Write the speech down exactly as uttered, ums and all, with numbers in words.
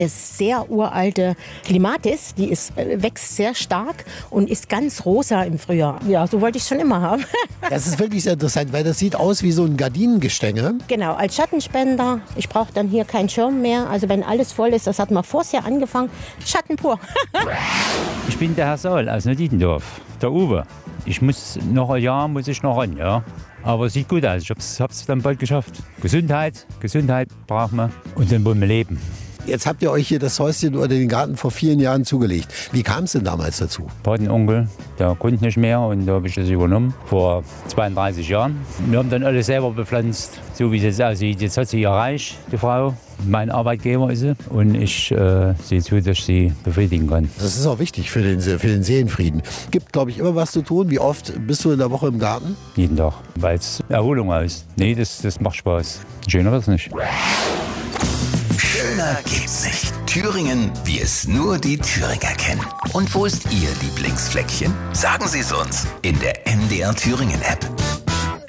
ist sehr uralte Klimatis, die ist, wächst sehr stark und ist ganz rosa im Frühjahr. Ja, so wollte ich es schon immer haben. Das ist wirklich sehr interessant, weil das sieht aus wie so ein Gardinengestänge. Genau, als Schattenspender. Ich brauche dann hier keinen Schirm mehr. Also wenn alles voll ist, das hat man vorher Jahr angefangen, Schatten pur. Ich bin der Herr Saul aus Nöditendorf, der Uwe. Ich muss noch ein Jahr muss ich noch ran, ja. Aber es sieht gut aus. Ich hab's, hab's dann bald geschafft. Gesundheit, Gesundheit brauchen wir und dann wollen wir leben. Jetzt habt ihr euch hier das Häuschen oder den Garten vor vielen Jahren zugelegt. Wie kam es denn damals dazu? Patenonkel, der konnte nicht mehr und da habe ich das übernommen, vor zweiunddreißig Jahren. Wir haben dann alles selber bepflanzt, so wie es jetzt aussieht. Jetzt hat sie erreicht, die Frau. Mein Arbeitgeber ist sie und ich äh, sehe zu, dass ich sie befriedigen kann. Das ist auch wichtig für den, für den Seelenfrieden. Gibt, glaube ich, immer was zu tun. Wie oft bist du in der Woche im Garten? Jeden Tag, weil es Erholung ist. Nee, das, das macht Spaß. Schöner wird es nicht. Schöner gibt's nicht. Thüringen, wie es nur die Thüringer kennen. Und wo ist Ihr Lieblingsfleckchen? Sagen Sie es uns in der M D R Thüringen App.